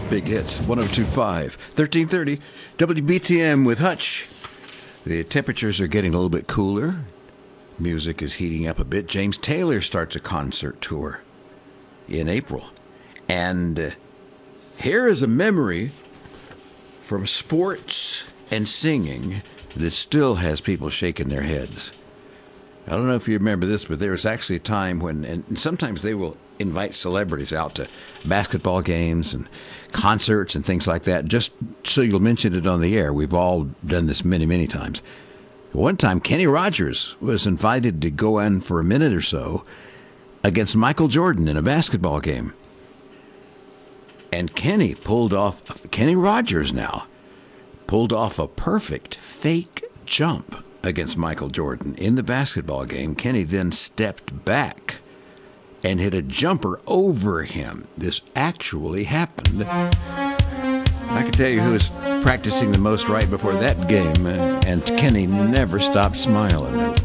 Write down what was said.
Big Hits, 102.5, 1330, WBTM with Hutch. The temperatures are getting a little bit cooler. Music is heating up a bit. James Taylor starts a concert tour in April. And here is a memory from sports and singing that still has people shaking their heads. I don't know if you remember this, but there was actually a time when, and sometimes they will invite celebrities out to basketball games and concerts and things like that, just so you'll mention it on the air. We've all done this many, many times. One time, Kenny Rogers was invited to go in for a minute or so against Michael Jordan in a basketball game. And Kenny Rogers pulled off a perfect fake jump against Michael Jordan in the basketball game. Kenny then stepped back and hit a jumper over him. This actually happened. I can tell you who was practicing the most right before that game, and Kenny never stopped smiling.